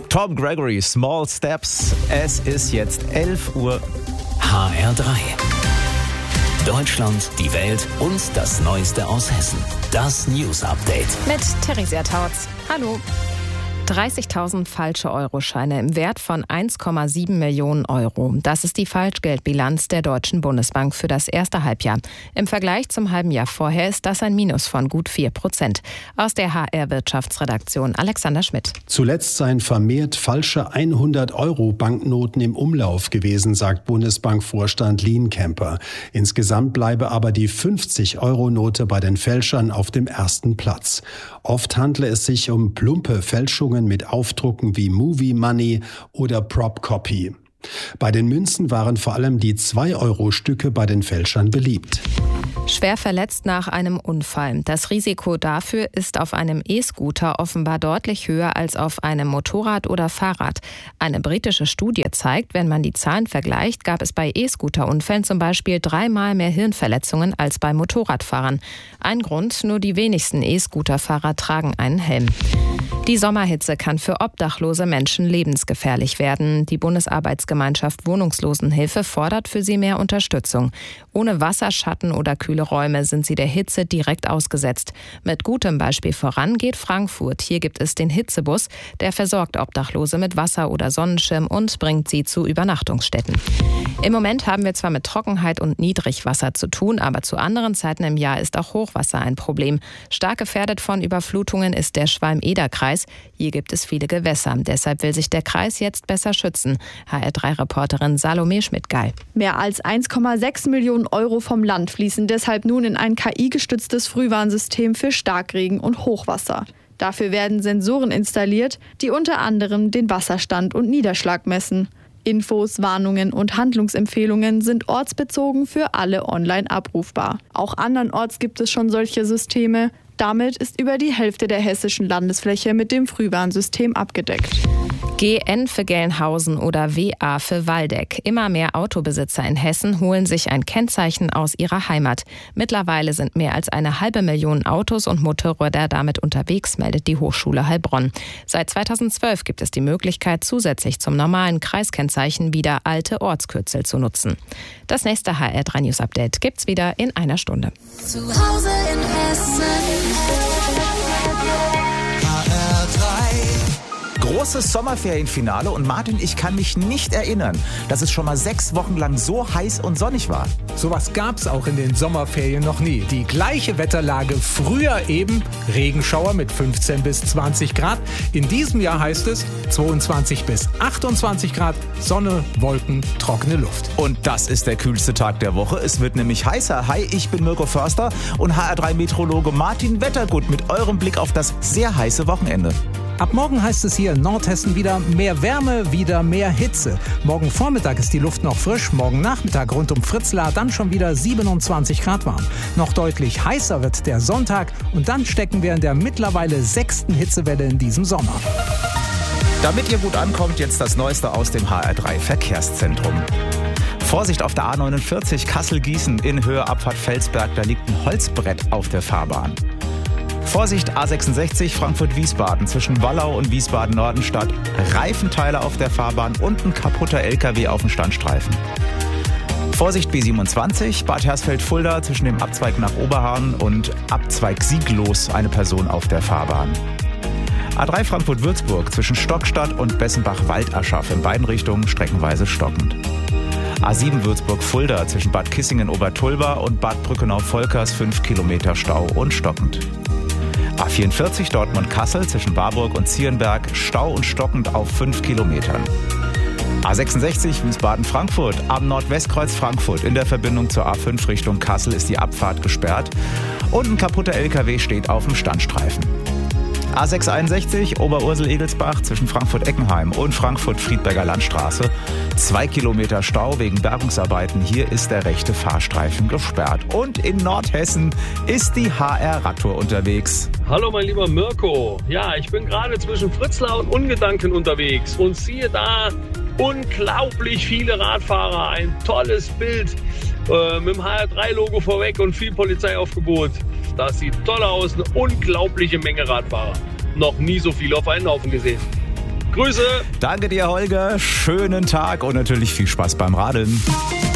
Tom Gregory, Small Steps. Es ist jetzt 11 Uhr. HR3. Deutschland, die Welt und das Neueste aus Hessen. Das News Update. Mit Theresia Tautz. Hallo. 30.000 falsche Euroscheine im Wert von 1,7 Millionen Euro. Das ist die Falschgeldbilanz der Deutschen Bundesbank für das erste Halbjahr. Im Vergleich zum halben Jahr vorher ist das ein Minus von gut 4%. Aus der HR-Wirtschaftsredaktion Alexander Schmidt. Zuletzt seien vermehrt falsche 100-Euro-Banknoten im Umlauf gewesen, sagt Bundesbankvorstand Lienkemper. Insgesamt bleibe aber die 50-Euro-Note bei den Fälschern auf dem ersten Platz. Oft handle es sich um plumpe Fälschungen mit Aufdrucken wie Movie Money oder Prop Copy. Bei den Münzen waren vor allem die 2-Euro-Stücke bei den Fälschern beliebt. Schwer verletzt nach einem Unfall. Das Risiko dafür ist auf einem E-Scooter offenbar deutlich höher als auf einem Motorrad oder Fahrrad. Eine britische Studie zeigt, wenn man die Zahlen vergleicht, gab es bei E-Scooter-Unfällen zum Beispiel 3-mal mehr Hirnverletzungen als bei Motorradfahrern. Ein Grund, nur die wenigsten E-Scooter-Fahrer tragen einen Helm. Die Sommerhitze kann für obdachlose Menschen lebensgefährlich werden. Die Bundesarbeitsgemeinschaft Wohnungslosenhilfe fordert für sie mehr Unterstützung. Ohne Wasser, Schatten oder kühle Räume sind sie der Hitze direkt ausgesetzt. Mit gutem Beispiel voran geht Frankfurt. Hier gibt es den Hitzebus, der versorgt Obdachlose mit Wasser oder Sonnenschirm und bringt sie zu Übernachtungsstätten. Im Moment haben wir zwar mit Trockenheit und Niedrigwasser zu tun, aber zu anderen Zeiten im Jahr ist auch Hochwasser ein Problem. Stark gefährdet von Überflutungen ist der Schwalm-Eder-Kreis. Hier gibt es viele Gewässer. Deshalb will sich der Kreis jetzt besser schützen. HR3-Reporterin Salome Schmidt-Geil. Mehr als 1,6 Millionen Euro vom Land fließen deshalb nun in ein KI-gestütztes Frühwarnsystem für Starkregen und Hochwasser. Dafür werden Sensoren installiert, die unter anderem den Wasserstand und Niederschlag messen. Infos, Warnungen und Handlungsempfehlungen sind ortsbezogen für alle online abrufbar. Auch andernorts gibt es schon solche Systeme. Damit ist über die Hälfte der hessischen Landesfläche mit dem Frühwarnsystem abgedeckt. GN für Gelnhausen oder WA für Waldeck. Immer mehr Autobesitzer in Hessen holen sich ein Kennzeichen aus ihrer Heimat. Mittlerweile sind mehr als 500.000 Autos und Motorräder damit unterwegs, meldet die Hochschule Heilbronn. Seit 2012 gibt es die Möglichkeit, zusätzlich zum normalen Kreiskennzeichen wieder alte Ortskürzel zu nutzen. Das nächste HR3 News Update gibt's wieder in einer Stunde. Zu Hause in Hessen. Großes Sommerferienfinale und Martin, ich kann mich nicht erinnern, dass es schon mal 6 Wochen lang so heiß und sonnig war. Sowas gab's auch in den Sommerferien noch nie. Die gleiche Wetterlage, früher eben Regenschauer mit 15 bis 20 Grad. In diesem Jahr heißt es 22 bis 28 Grad, Sonne, Wolken, trockene Luft. Und das ist der kühlste Tag der Woche. Es wird nämlich heißer. Hi, ich bin Mirko Förster und HR3-Meteorologe Martin Wettergut mit eurem Blick auf das sehr heiße Wochenende. Ab morgen heißt es hier in Nordhessen wieder mehr Wärme, wieder mehr Hitze. Morgen Vormittag ist die Luft noch frisch, morgen Nachmittag rund um Fritzlar dann schon wieder 27 Grad warm. Noch deutlich heißer wird der Sonntag und dann stecken wir in der mittlerweile 6. Hitzewelle in diesem Sommer. Damit ihr gut ankommt, jetzt das Neueste aus dem HR3 Verkehrszentrum. Vorsicht auf der A49 Kassel-Gießen in Höhe Abfahrt Felsberg, da liegt ein Holzbrett auf der Fahrbahn. Vorsicht A66 Frankfurt-Wiesbaden zwischen Wallau und Wiesbaden-Nordenstadt. Reifenteile auf der Fahrbahn und ein kaputter LKW auf dem Standstreifen. Vorsicht B27 Bad Hersfeld-Fulda zwischen dem Abzweig nach Oberhahn und Abzweig Sieglos eine Person auf der Fahrbahn. A3 Frankfurt-Würzburg zwischen Stockstadt und Bessenbach-Waldaschaf in beiden Richtungen streckenweise stockend. A7 Würzburg-Fulda zwischen Bad Kissingen-Obertulba und Bad Brückenau-Volkers 5 Kilometer Stau und stockend. A44 Dortmund-Kassel zwischen Warburg und Zierenberg, Stau und stockend auf 5 Kilometern. A66 Wiesbaden-Frankfurt am Nordwestkreuz Frankfurt in der Verbindung zur A5 Richtung Kassel ist die Abfahrt gesperrt und ein kaputter LKW steht auf dem Standstreifen. A661 Oberursel-Egelsbach zwischen Frankfurt-Eckenheim und Frankfurt-Friedberger Landstraße. 2 Kilometer Stau wegen Bergungsarbeiten. Hier ist der rechte Fahrstreifen gesperrt. Und in Nordhessen ist die HR-Radtour unterwegs. Hallo mein lieber Mirko. Ja, ich bin gerade zwischen Fritzlar und Ungedanken unterwegs und siehe da unglaublich viele Radfahrer. Ein tolles Bild mit dem HR3-Logo vorweg und viel Polizeiaufgebot. Das sieht toll aus, eine unglaubliche Menge Radfahrer. Noch nie so viele auf einen Haufen gesehen. Grüße. Danke dir, Holger. Schönen Tag und natürlich viel Spaß beim Radeln.